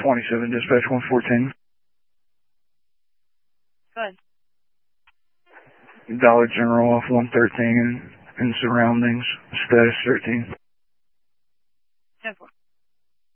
27, dispatch 114. Go ahead. Dollar General off 113 and surroundings, status 13.